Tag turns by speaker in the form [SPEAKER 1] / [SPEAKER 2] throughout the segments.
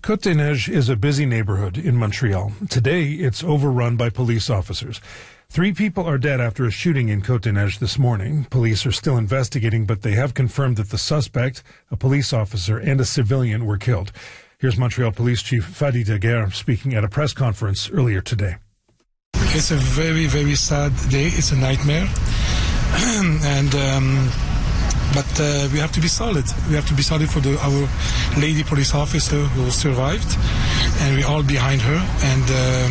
[SPEAKER 1] Côte-des-Neiges is a busy neighborhood in Montreal. Today, it's overrun by police officers. 3 people are dead after a shooting in Côte-des-Neiges this morning. Police are still investigating, but they have confirmed that the suspect, a police officer, and a civilian were killed. Here's Montreal Police Chief Fadi Daguerre speaking at a press conference earlier today.
[SPEAKER 2] It's a very, very sad day. It's a nightmare. But we have to be solid. We have to be solid for our lady police officer who survived, and we're all behind her. And,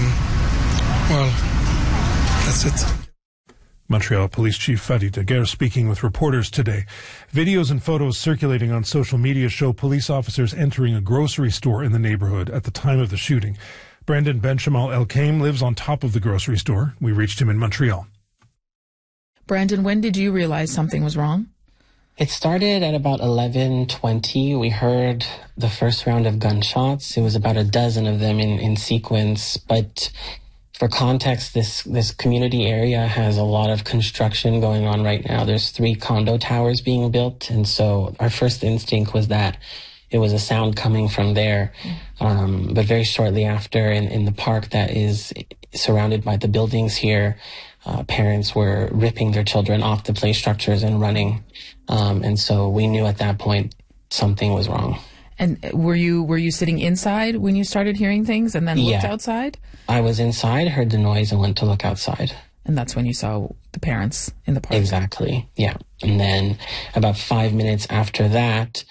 [SPEAKER 2] that's it.
[SPEAKER 1] Montreal Police Chief Fadi Daguerre speaking with reporters today. Videos and photos circulating on social media show police officers entering a grocery store in the neighborhood at the time of the shooting. Brandon Benchamal El-Kaim lives on top of the grocery store. We reached him in Montreal.
[SPEAKER 3] Brandon, when did you realize something was wrong?
[SPEAKER 4] It started at about 11:20. We heard the first round of gunshots. It was about a dozen of them in sequence. But for context, this community area has a lot of construction going on right now. There's 3 condo towers being built. And so our first instinct was that it was a sound coming from there. But very shortly after, in the park that is surrounded by the buildings here, parents were ripping their children off the play structures and running. And so we knew at that point something was wrong.
[SPEAKER 3] And were you sitting inside when you started hearing things and then looked outside?
[SPEAKER 4] I was inside, heard the noise, and went to look outside.
[SPEAKER 3] And that's when you saw the parents in the park?
[SPEAKER 4] Exactly, yeah. And then about 5 minutes after that,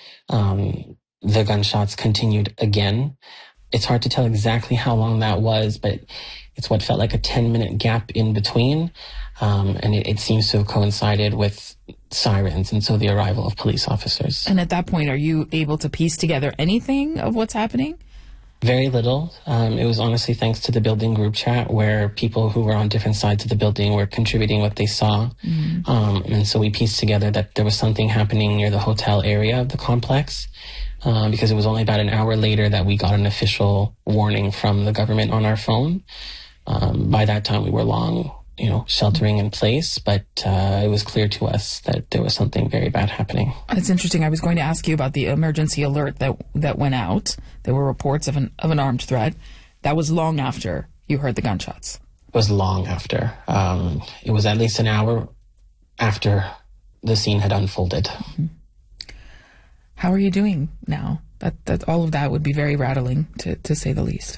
[SPEAKER 4] the gunshots continued again. It's hard to tell exactly how long that was, but it's what felt like a 10-minute gap in between. And it seems to have coincided with sirens, and so the arrival of police officers.
[SPEAKER 3] And at that point, are you able to piece together anything of what's happening?
[SPEAKER 4] Very little. It was honestly thanks to the building group chat where people who were on different sides of the building were contributing what they saw. Mm-hmm. And so we pieced together that there was something happening near the hotel area of the complex. Because it was only about an hour later that we got an official warning from the government on our phone. By that time, we were long, sheltering in place, but it was clear to us that there was something very bad happening.
[SPEAKER 3] It's interesting. I was going to ask you about the emergency alert that went out. There were reports of an armed threat. That was long after you heard the gunshots.
[SPEAKER 4] It was long after. It was at least an hour after the scene had unfolded.
[SPEAKER 3] Mm-hmm. How are you doing now? That all of that would be very rattling, to say the least.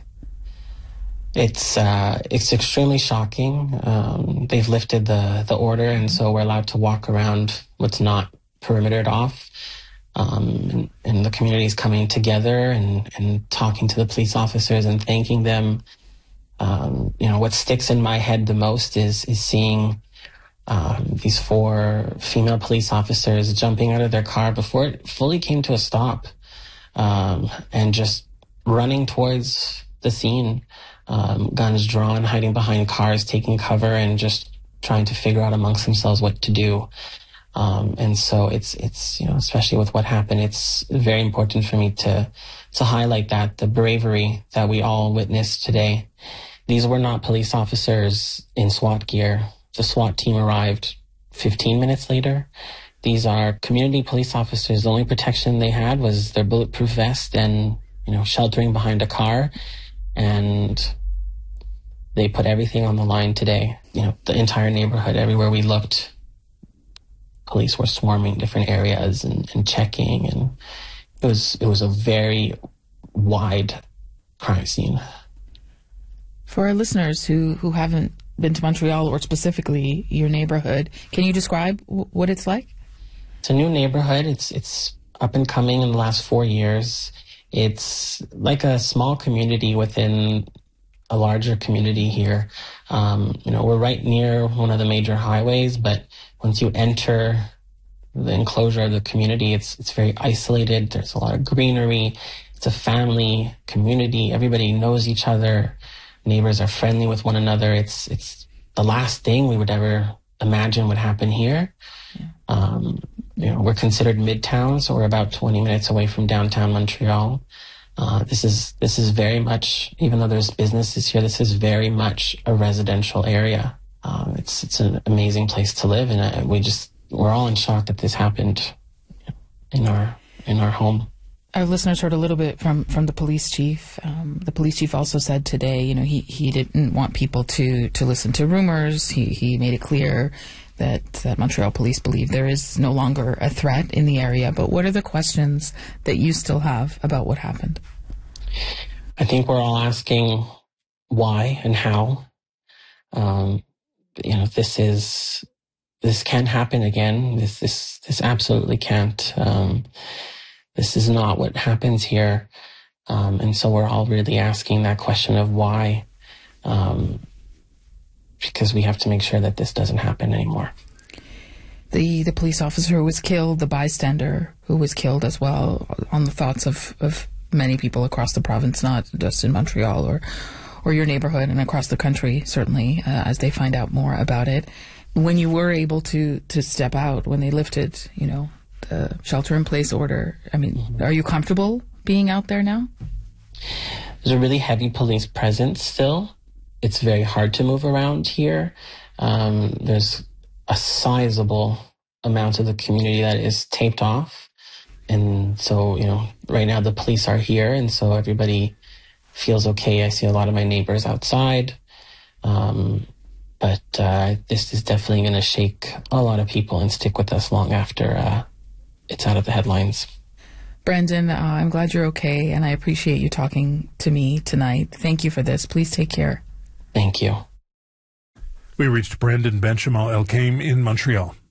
[SPEAKER 4] It's extremely shocking. They've lifted the order, and so we're allowed to walk around what's not perimetered off. And the community is coming together and talking to the police officers and thanking them. What sticks in my head the most is seeing these 4 female police officers jumping out of their car before it fully came to a stop, and just running towards the scene, guns drawn, hiding behind cars, taking cover, and just trying to figure out amongst themselves what to do. And so it's especially with what happened, it's very important for me to highlight that the bravery that we all witnessed today. These were not police officers in SWAT gear. The SWAT team arrived 15 minutes later. These are community police officers. The only protection they had was their bulletproof vest and, sheltering behind a car. And they put everything on the line today. The entire neighborhood, everywhere we looked, police were swarming different areas and checking. And it was a very wide crime scene.
[SPEAKER 3] For our listeners who haven't been to Montreal, or specifically your neighborhood, can you describe what it's like?
[SPEAKER 4] It's a new neighborhood. It's up and coming in the last 4 years. It's like a small community within a larger community here. We're right near one of the major highways, but once you enter the enclosure of the community, it's very isolated. There's a lot of greenery. It's a family community. Everybody knows each other. Neighbors are friendly with one another. It's the last thing we would ever imagine would happen here. Yeah. We're considered midtown, so we're about 20 minutes away from downtown Montreal. This is very much, even though there's businesses here, this is very much a residential area. It's an amazing place to live, and we're all in shock that this happened in our home.
[SPEAKER 3] Our listeners heard a little bit from the police chief. The police chief also said today, he didn't want people to listen to rumors. He made it clear that Montreal police believe there is no longer a threat in the area. But what are the questions that you still have about what happened?
[SPEAKER 4] I think we're all asking why and how. This can't happen again. This absolutely can't. This is not what happens here. And so we're all really asking that question of why, because we have to make sure that this doesn't happen anymore.
[SPEAKER 3] The police officer who was killed, the bystander who was killed as well, on the thoughts of many people across the province, not just in Montreal or your neighborhood, and across the country, certainly, as they find out more about it. When you were able to step out, when they lifted, the shelter-in-place order, are you comfortable being out there now?
[SPEAKER 4] There's a really heavy police presence still. It's very hard to move around here. There's a sizable amount of the community that is taped off. And so, right now the police are here, and so everybody feels okay. I see a lot of my neighbors outside. But this is definitely going to shake a lot of people and stick with us long after it's out of the headlines.
[SPEAKER 3] Brandon, I'm glad you're okay, and I appreciate you talking to me tonight. Thank you for this. Please take care.
[SPEAKER 4] Thank you.
[SPEAKER 1] We reached Brandon Benchamal-Elkaim in Montreal.